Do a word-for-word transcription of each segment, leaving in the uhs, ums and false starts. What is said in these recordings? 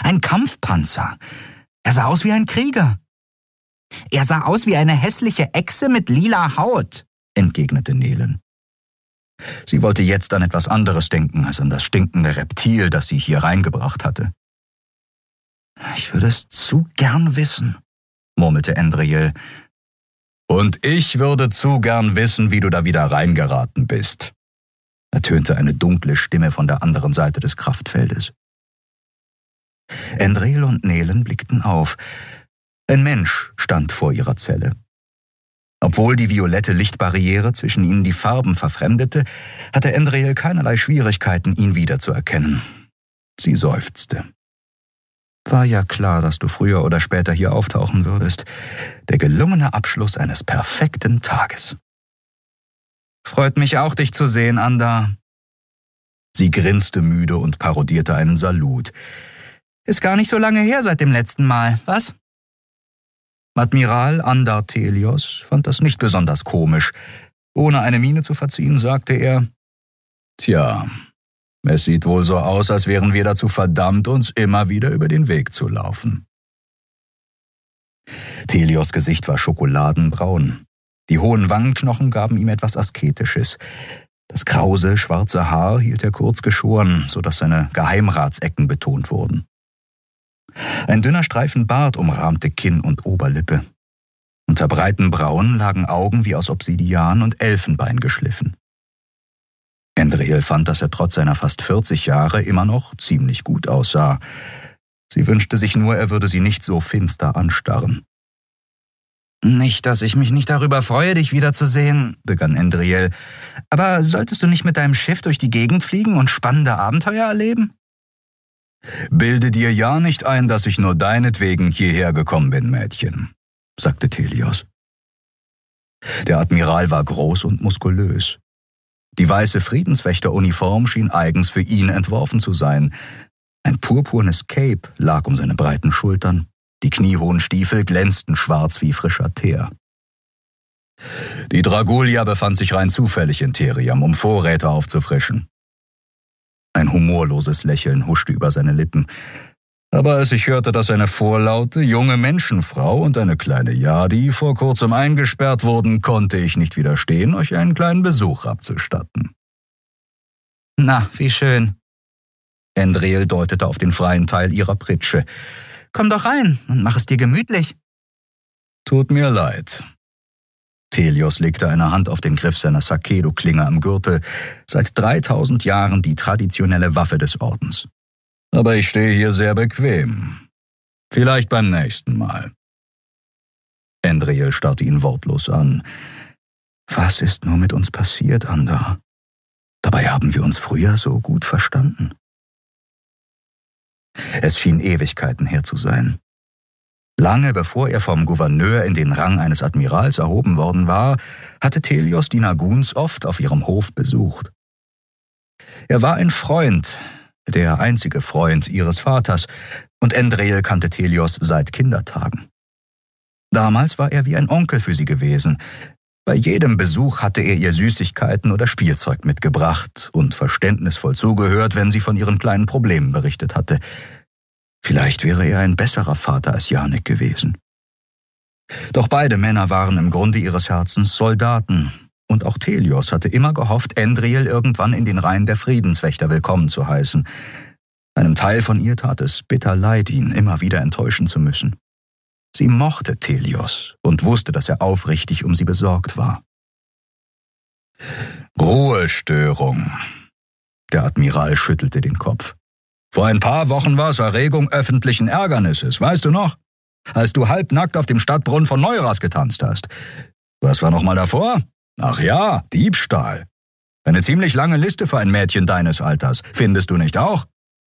Ein Kampfpanzer. Er sah aus wie ein Krieger. Er sah aus wie eine hässliche Echse mit lila Haut, entgegnete Nelen. Sie wollte jetzt an etwas anderes denken als an das stinkende Reptil, das sie hier reingebracht hatte. »Ich würde es zu gern wissen«, murmelte Endriel. »Und ich würde zu gern wissen, wie du da wieder reingeraten bist«, ertönte eine dunkle Stimme von der anderen Seite des Kraftfeldes. Endriel und Nelen blickten auf. Ein Mensch stand vor ihrer Zelle. Obwohl die violette Lichtbarriere zwischen ihnen die Farben verfremdete, hatte Endriel keinerlei Schwierigkeiten, ihn wiederzuerkennen. Sie seufzte. »War ja klar, dass du früher oder später hier auftauchen würdest. Der gelungene Abschluss eines perfekten Tages.« »Freut mich auch, dich zu sehen, Anda.« Sie grinste müde und parodierte einen Salut. »Ist gar nicht so lange her seit dem letzten Mal, was?« Admiral Andar Thelios fand das nicht besonders komisch. Ohne eine Miene zu verziehen, sagte er, »Tja, es sieht wohl so aus, als wären wir dazu verdammt, uns immer wieder über den Weg zu laufen.« Thelios' Gesicht war schokoladenbraun. Die hohen Wangenknochen gaben ihm etwas Asketisches. Das krause, schwarze Haar hielt er kurz geschoren, sodass seine Geheimratsecken betont wurden. Ein dünner Streifen Bart umrahmte Kinn und Oberlippe. Unter breiten Brauen lagen Augen wie aus Obsidian und Elfenbein geschliffen. Endriel fand, dass er trotz seiner fast vierzig Jahre immer noch ziemlich gut aussah. Sie wünschte sich nur, er würde sie nicht so finster anstarren. »Nicht, dass ich mich nicht darüber freue, dich wiederzusehen«, begann Endriel. »Aber solltest du nicht mit deinem Schiff durch die Gegend fliegen und spannende Abenteuer erleben?« »Bilde dir ja nicht ein, dass ich nur deinetwegen hierher gekommen bin, Mädchen«, sagte Thelios. Der Admiral war groß und muskulös. Die weiße Friedenswächteruniform schien eigens für ihn entworfen zu sein. Ein purpurnes Cape lag um seine breiten Schultern. Die kniehohen Stiefel glänzten schwarz wie frischer Teer. Die Dragulia befand sich rein zufällig in Theriam, um Vorräte aufzufrischen. Ein humorloses Lächeln huschte über seine Lippen. Aber als ich hörte, dass eine vorlaute, junge Menschenfrau und eine kleine Yadi vor kurzem eingesperrt wurden, konnte ich nicht widerstehen, euch einen kleinen Besuch abzustatten. »Na, wie schön.« Endriel deutete auf den freien Teil ihrer Pritsche. »Komm doch rein und mach es dir gemütlich.« »Tut mir leid.« Thelios legte eine Hand auf den Griff seiner Sakedo-Klinge am Gürtel, seit dreitausend Jahren die traditionelle Waffe des Ordens. »Aber ich stehe hier sehr bequem. Vielleicht beim nächsten Mal.« Endriel starrte ihn wortlos an. »Was ist nur mit uns passiert, Andar? Dabei haben wir uns früher so gut verstanden.« Es schien Ewigkeiten her zu sein. Lange bevor er vom Gouverneur in den Rang eines Admirals erhoben worden war, hatte Thelios die Naguns oft auf ihrem Hof besucht. Er war ein Freund, der einzige Freund ihres Vaters, und Endriel kannte Thelios seit Kindertagen. Damals war er wie ein Onkel für sie gewesen. Bei jedem Besuch hatte er ihr Süßigkeiten oder Spielzeug mitgebracht und verständnisvoll zugehört, wenn sie von ihren kleinen Problemen berichtet hatte. Vielleicht wäre er ein besserer Vater als Janek gewesen. Doch beide Männer waren im Grunde ihres Herzens Soldaten, und auch Thelios hatte immer gehofft, Endriel irgendwann in den Reihen der Friedenswächter willkommen zu heißen. Einem Teil von ihr tat es bitter leid, ihn immer wieder enttäuschen zu müssen. Sie mochte Thelios und wusste, dass er aufrichtig um sie besorgt war. »Ruhestörung«, der Admiral schüttelte den Kopf. »Vor ein paar Wochen war es Erregung öffentlichen Ärgernisses, weißt du noch? Als du halbnackt auf dem Stadtbrunnen von Neuras getanzt hast. Was war noch mal davor? Ach ja, Diebstahl. Eine ziemlich lange Liste für ein Mädchen deines Alters, findest du nicht auch?«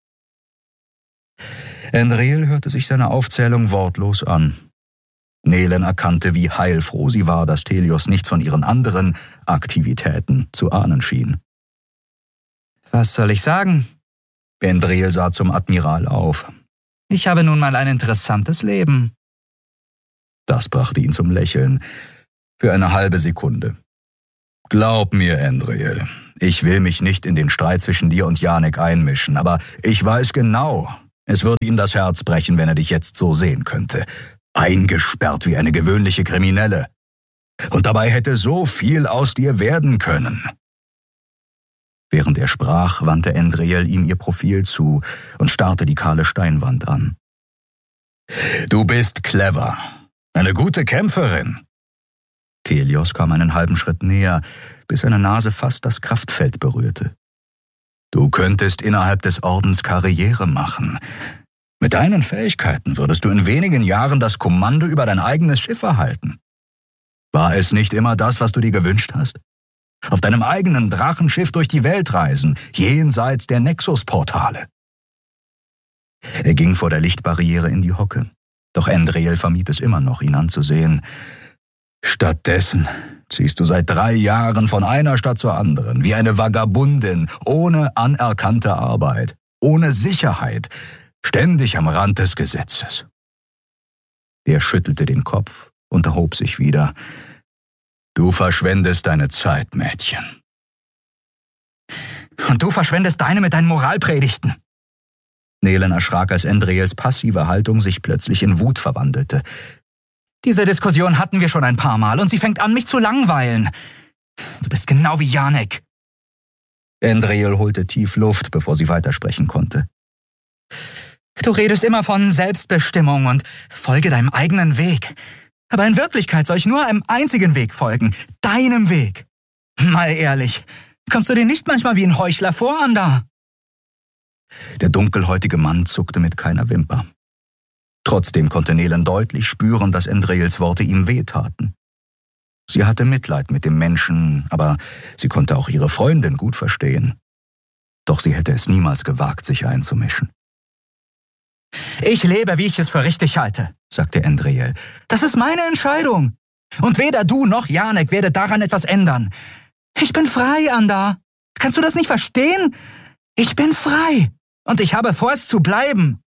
Endriel hörte sich seine Aufzählung wortlos an. Nelen erkannte, wie heilfroh sie war, dass Thelios nichts von ihren anderen Aktivitäten zu ahnen schien. »Was soll ich sagen?« Endriel sah zum Admiral auf. »Ich habe nun mal ein interessantes Leben.« Das brachte ihn zum Lächeln. Für eine halbe Sekunde. »Glaub mir, Endriel, ich will mich nicht in den Streit zwischen dir und Janek einmischen, aber ich weiß genau, Es würde ihm das Herz brechen, wenn er dich jetzt so sehen könnte. Eingesperrt wie eine gewöhnliche Kriminelle. Und dabei hätte so viel aus dir werden können. Während er sprach, wandte Endriel ihm ihr Profil zu und starrte die kahle Steinwand an. »Du bist clever, eine gute Kämpferin.« Thelios kam einen halben Schritt näher, bis seine Nase fast das Kraftfeld berührte. »Du könntest innerhalb des Ordens Karriere machen. Mit deinen Fähigkeiten würdest du in wenigen Jahren das Kommando über dein eigenes Schiff erhalten. War es nicht immer das, was du dir gewünscht hast? Auf deinem eigenen Drachenschiff durch die Welt reisen, jenseits der Nexus-Portale.« Er ging vor der Lichtbarriere in die Hocke, doch Endriel vermied es immer noch, ihn anzusehen. »Stattdessen ziehst du seit drei Jahren von einer Stadt zur anderen, wie eine Vagabundin, ohne anerkannte Arbeit, ohne Sicherheit, ständig am Rand des Gesetzes.« Er schüttelte den Kopf und erhob sich wieder. »Du verschwendest deine Zeit, Mädchen.« »Und du verschwendest deine mit deinen Moralpredigten.« Nelen erschrak, als Endriels passive Haltung sich plötzlich in Wut verwandelte. »Diese Diskussion hatten wir schon ein paar Mal und sie fängt an, mich zu langweilen. Du bist genau wie Janek.« Endriel holte tief Luft, bevor sie weitersprechen konnte. »Du redest immer von Selbstbestimmung und folge deinem eigenen Weg. Aber in Wirklichkeit soll ich nur einem einzigen Weg folgen, deinem Weg. Mal ehrlich, kommst du dir nicht manchmal wie ein Heuchler vor, Anda?« Der dunkelhäutige Mann zuckte mit keiner Wimper. Trotzdem konnte Nelen deutlich spüren, dass Endriels Worte ihm wehtaten. Sie hatte Mitleid mit dem Menschen, aber sie konnte auch ihre Freundin gut verstehen. Doch sie hätte es niemals gewagt, sich einzumischen. »Ich lebe, wie ich es für richtig halte«, sagte Endriel. »Das ist meine Entscheidung. Und weder du noch Janek werdet daran etwas ändern. Ich bin frei, Anda. Kannst du das nicht verstehen? Ich bin frei. Und ich habe vor, es zu bleiben.«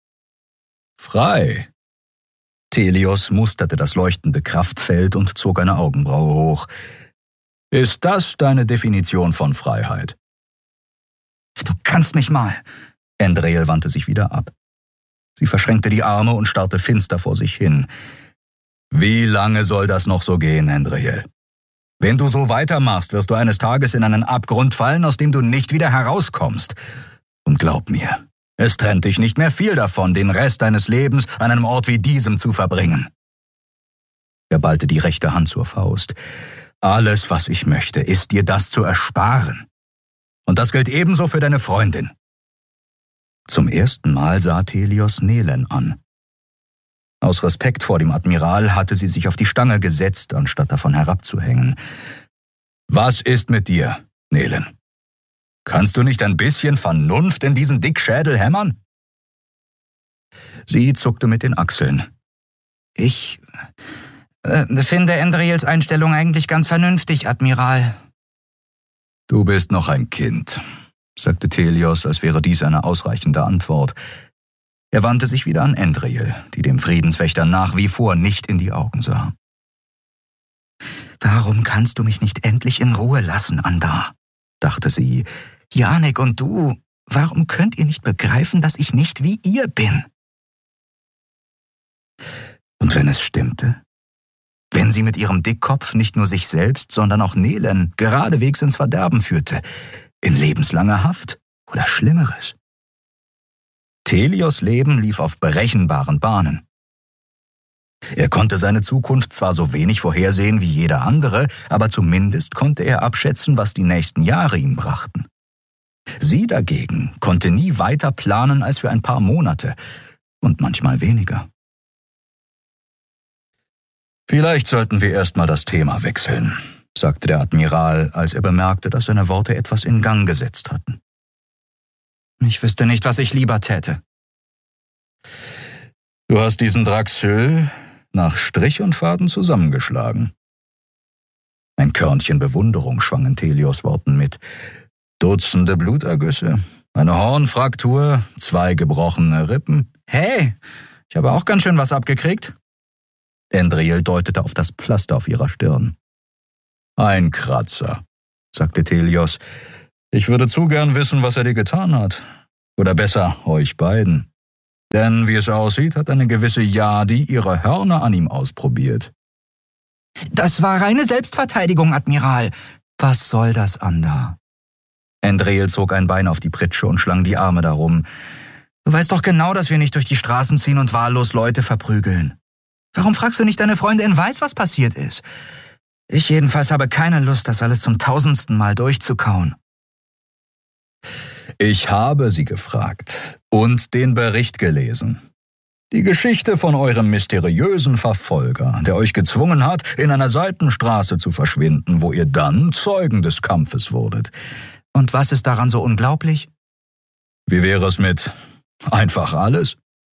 »Frei?« Thelios musterte das leuchtende Kraftfeld und zog eine Augenbraue hoch. »Ist das deine Definition von Freiheit?« »Du kannst mich mal.« Endriel wandte sich wieder ab. Sie verschränkte die Arme und starrte finster vor sich hin. »Wie lange soll das noch so gehen, Endriel? Wenn du so weitermachst, wirst du eines Tages in einen Abgrund fallen, aus dem du nicht wieder herauskommst. Und glaub mir, es trennt dich nicht mehr viel davon, den Rest deines Lebens an einem Ort wie diesem zu verbringen.« Er ballte die rechte Hand zur Faust. »Alles, was ich möchte, ist dir das zu ersparen. Und das gilt ebenso für deine Freundin.« Zum ersten Mal sah Thelios Nelen an. Aus Respekt vor dem Admiral hatte sie sich auf die Stange gesetzt, anstatt davon herabzuhängen. »Was ist mit dir, Nelen? Kannst du nicht ein bisschen Vernunft in diesen Dickschädel hämmern?« Sie zuckte mit den Achseln. »Ich äh, finde Endriels Einstellung eigentlich ganz vernünftig, Admiral.« »Du bist noch ein Kind«, sagte Thelios, als wäre dies eine ausreichende Antwort. Er wandte sich wieder an Endriel, die dem Friedenswächter nach wie vor nicht in die Augen sah. »Warum kannst du mich nicht endlich in Ruhe lassen, Anda?« dachte sie. »Janek und du, warum könnt ihr nicht begreifen, dass ich nicht wie ihr bin?« Und wenn es stimmte? Wenn sie mit ihrem Dickkopf nicht nur sich selbst, sondern auch Nelen geradewegs ins Verderben führte, in lebenslange Haft oder Schlimmeres? Thelios Leben lief auf berechenbaren Bahnen. Er konnte seine Zukunft zwar so wenig vorhersehen wie jeder andere, aber zumindest konnte er abschätzen, was die nächsten Jahre ihm brachten. Sie dagegen konnte nie weiter planen als für ein paar Monate und manchmal weniger. »Vielleicht sollten wir erstmal das Thema wechseln«, sagte der Admiral, als er bemerkte, dass seine Worte etwas in Gang gesetzt hatten. »Ich wüsste nicht, was ich lieber täte.« »Du hast diesen Draxyl nach Strich und Faden zusammengeschlagen.« Ein Körnchen Bewunderung schwang in Thelios Worten mit. »Dutzende Blutergüsse, eine Hornfraktur, zwei gebrochene Rippen. Hey, ich habe auch ganz schön was abgekriegt.« Endriel deutete auf das Pflaster auf ihrer Stirn. »Ein Kratzer«, sagte Thelios. »Ich würde zu gern wissen, was er dir getan hat. Oder besser, euch beiden.« Denn wie es aussieht, hat eine gewisse Yadi ihre Hörner an ihm ausprobiert. Das war reine Selbstverteidigung, Admiral. Was soll das, Anda? Endreel zog ein Bein auf die Pritsche und schlang die Arme darum. Du weißt doch genau, dass wir nicht durch die Straßen ziehen und wahllos Leute verprügeln. Warum fragst du nicht deine Freunde in Weiß, was passiert ist? Ich jedenfalls habe keine Lust, das alles zum tausendsten Mal durchzukauen. Ich habe sie gefragt und den Bericht gelesen. Die Geschichte von eurem mysteriösen Verfolger, der euch gezwungen hat, in einer Seitenstraße zu verschwinden, wo ihr dann Zeugen des Kampfes wurdet. Und was ist daran so unglaublich? Wie wäre es mit einfach alles?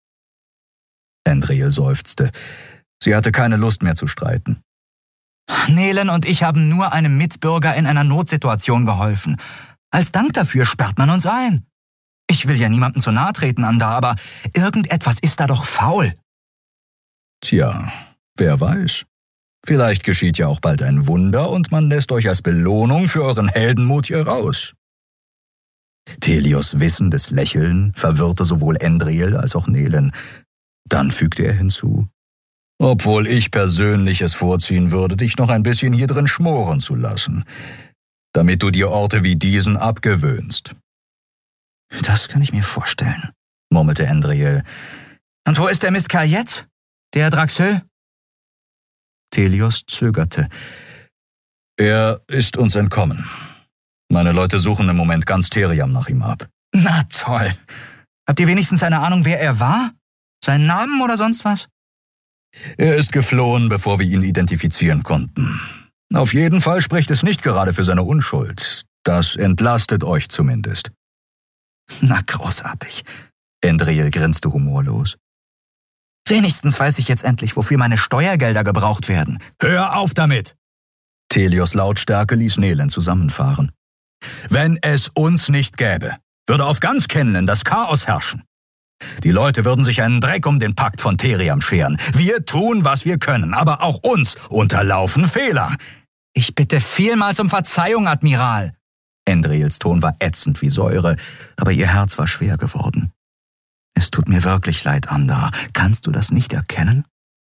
Endreel seufzte. Sie hatte keine Lust mehr zu streiten. Nelen und ich haben nur einem Mitbürger in einer Notsituation geholfen. Als Dank dafür sperrt man uns ein. Ich will ja niemandem zu nahe treten, Anda, aber irgendetwas ist da doch faul. Tja, wer weiß. Vielleicht geschieht ja auch bald ein Wunder und man lässt euch als Belohnung für euren Heldenmut hier raus. Thelios wissendes Lächeln verwirrte sowohl Endreel als auch Nelen. Dann fügte er hinzu: Obwohl ich persönlich es vorziehen würde, dich noch ein bisschen hier drin schmoren zu lassen, damit du dir Orte wie diesen abgewöhnst. Das kann ich mir vorstellen, murmelte Endreel. Und wo ist der Miskar jetzt? Der Draxel? Thelios zögerte. Er ist uns entkommen. Meine Leute suchen im Moment ganz Theriam nach ihm ab. Na toll. Habt ihr wenigstens eine Ahnung, wer er war? Seinen Namen oder sonst was? Er ist geflohen, bevor wir ihn identifizieren konnten. Auf jeden Fall spricht es nicht gerade für seine Unschuld. Das entlastet euch zumindest. Na, großartig. Endreel grinste humorlos. Wenigstens weiß ich jetzt endlich, wofür meine Steuergelder gebraucht werden. Hör auf damit! Thelios Lautstärke ließ Nelen zusammenfahren. Wenn es uns nicht gäbe, würde auf ganz Kenlen das Chaos herrschen. Die Leute würden sich einen Dreck um den Pakt von Theriam scheren. Wir tun, was wir können, aber auch uns unterlaufen Fehler. Ich bitte vielmals um Verzeihung, Admiral. Endreels Ton war ätzend wie Säure, aber ihr Herz war schwer geworden. Es tut mir wirklich leid, Anda. Kannst du das nicht erkennen?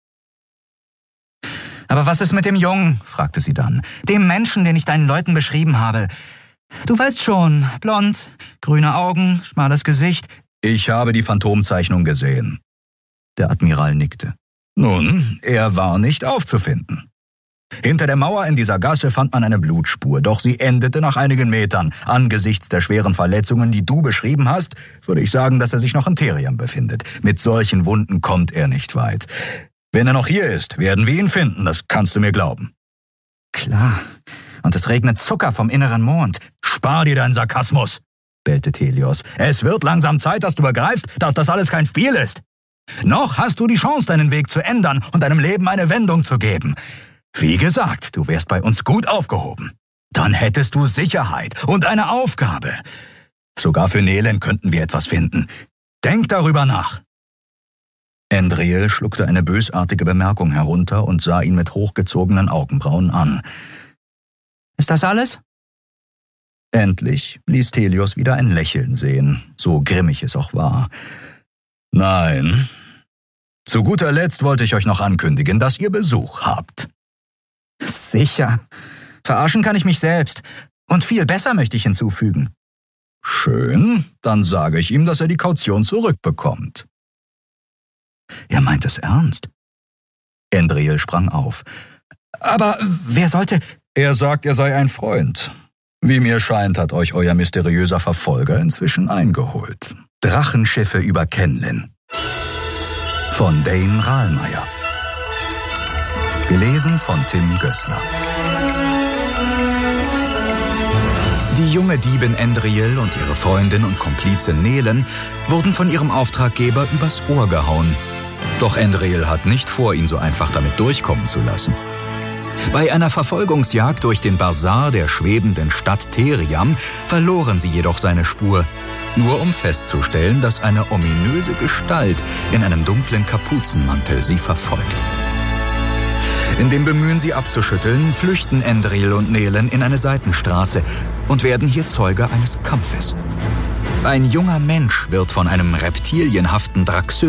Aber was ist mit dem Jungen? Fragte sie dann. Dem Menschen, den ich deinen Leuten beschrieben habe. Du weißt schon, blond, grüne Augen, schmales Gesicht. Ich habe die Phantomzeichnung gesehen. Der Admiral nickte. Nun, er war nicht aufzufinden. Hinter der Mauer in dieser Gasse fand man eine Blutspur, doch sie endete nach einigen Metern. Angesichts der schweren Verletzungen, die du beschrieben hast, würde ich sagen, dass er sich noch in Theriam befindet. Mit solchen Wunden kommt er nicht weit. Wenn er noch hier ist, werden wir ihn finden, das kannst du mir glauben. Klar, und es regnet Zucker vom inneren Mond. Spar dir deinen Sarkasmus, bellte Thelios. Es wird langsam Zeit, dass du begreifst, dass das alles kein Spiel ist. Noch hast du die Chance, deinen Weg zu ändern und deinem Leben eine Wendung zu geben. Wie gesagt, du wärst bei uns gut aufgehoben. Dann hättest du Sicherheit und eine Aufgabe. Sogar für Nelen könnten wir etwas finden. Denk darüber nach. Endreel schluckte eine bösartige Bemerkung herunter und sah ihn mit hochgezogenen Augenbrauen an. Ist das alles? Endlich ließ Thelios wieder ein Lächeln sehen, so grimmig es auch war. Nein. Zu guter Letzt wollte ich euch noch ankündigen, dass ihr Besuch habt. Sicher. Verarschen kann ich mich selbst. Und viel besser möchte ich hinzufügen. Schön, dann sage ich ihm, dass er die Kaution zurückbekommt. Er meint es ernst. Endreel sprang auf. Aber wer sollte... Er sagt, er sei ein Freund. Wie mir scheint, hat euch euer mysteriöser Verfolger inzwischen eingeholt. Drachenschiffe über Kenlen. Von Dane Rahlmeier. Gelesen von Tim Gößler. Die junge Diebin Endreel und ihre Freundin und Komplizin Nelen wurden von ihrem Auftraggeber übers Ohr gehauen. Doch Endreel hat nicht vor, ihn so einfach damit durchkommen zu lassen. Bei einer Verfolgungsjagd durch den Basar der schwebenden Stadt Theriam verloren sie jedoch seine Spur, nur um festzustellen, dass eine ominöse Gestalt in einem dunklen Kapuzenmantel sie verfolgt. In dem Bemühen, sie abzuschütteln, flüchten Endreel und Nelen in eine Seitenstraße und werden hier Zeuge eines Kampfes. Ein junger Mensch wird von einem reptilienhaften Draxel